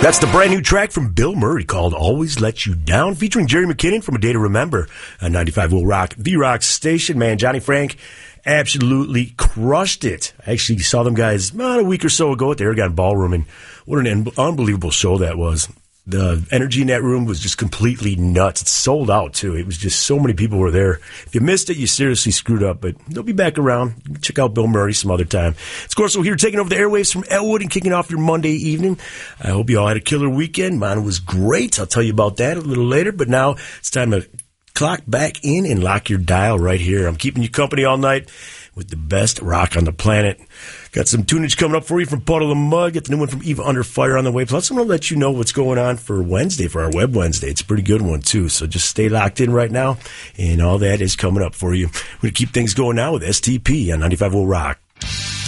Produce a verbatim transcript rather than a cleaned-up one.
That's the brand new track from Bill Murray called Always Let You Down, featuring Jerry McKinnon from A Day to Remember on ninety-five Will Rock, the rock station. Man, Johnny Frank absolutely crushed it. I actually saw them guys about a week or so ago at the Aragon Ballroom, and what an unbelievable show that was. The energy in that room was just completely nuts. It sold out, too. It was just so many people were there. If you missed it, you seriously screwed up, but they'll be back around. You can check out Bill Murray some other time. It's Corso here, taking over the airwaves from Elwood and kicking off your Monday evening. I hope you all had a killer weekend. Mine was great. I'll tell you about that a little later, but now it's time to clock back in and lock your dial right here. I'm keeping you company all night with the best rock on the planet. Got some tunage coming up for you from Puddle of Mud. Get the new one from Eva Under Fire on the way. Plus, I'm going to let you know what's going on for Wednesday, for our Web Wednesday. It's a pretty good one, too. So just stay locked in right now, and all that is coming up for you. We're going to keep things going now with S T P on ninety-five Will Rock.